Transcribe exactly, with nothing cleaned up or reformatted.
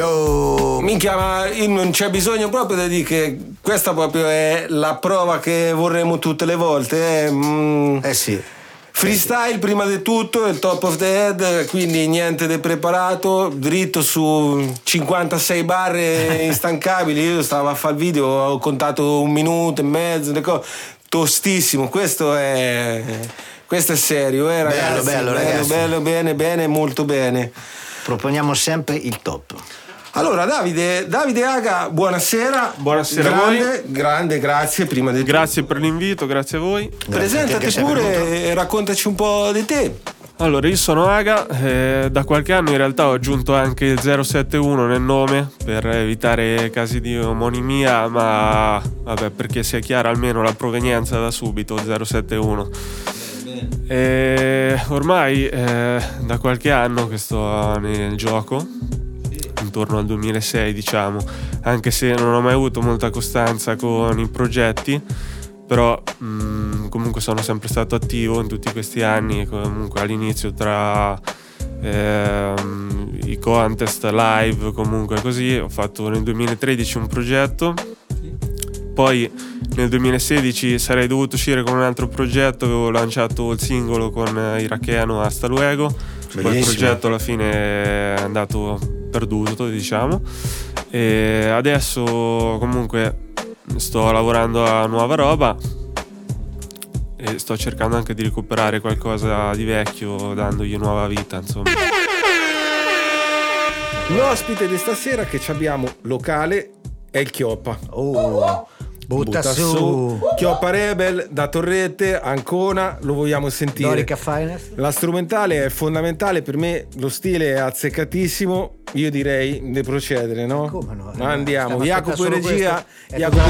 Oh. Minchia, ma non c'è bisogno proprio di dire che questa proprio è la prova che vorremmo tutte le volte. Eh, mm. eh sì. Freestyle prima di tutto, il top of the head, quindi niente di preparato, dritto su cinquantasei barre instancabili. Io stavo a fare il video, ho contato un minuto e mezzo, tostissimo. Questo è questo è serio, eh ragazzi. Bello, bello, bello, ragazzi. bello, bene, bene, molto bene. Proponiamo sempre il top. Allora Davide, Davide Aga, buonasera. Buonasera grande, a voi. Grande, grazie prima di Grazie per l'invito, grazie a voi. Presentati pure e raccontaci un po' di te. Allora, io sono Aga, eh, da qualche anno in realtà ho aggiunto anche il zero sette uno nel nome per evitare casi di omonimia, ma vabbè, perché sia chiara almeno la provenienza da subito, zero sette uno. E ormai eh, da qualche anno che sto nel gioco, intorno al duemilasei diciamo, anche se non ho mai avuto molta costanza con i progetti, però mh, comunque sono sempre stato attivo in tutti questi anni. Comunque all'inizio tra ehm, i contest live, comunque così, ho fatto nel duemilatredici un progetto, poi nel duemilasedici sarei dovuto uscire con un altro progetto, avevo lanciato il singolo con Iracheno Hasta Luego. Quel progetto alla fine è andato perduto, diciamo, e adesso comunque sto lavorando a nuova roba e sto cercando anche di recuperare qualcosa di vecchio, dandogli nuova vita, insomma. L'ospite di stasera che ci abbiamo locale è il Chioppa. Oh, butta, Butta su. su. Chioppa Rebel da Torrette, Ancona, lo vogliamo sentire. Dorica Finest. La strumentale è fondamentale per me, lo stile è azzeccatissimo. Io direi di procedere, no? Come no? Ma andiamo, Stiamo Jacopo in ascoltando regia, solo questo. È Jacopo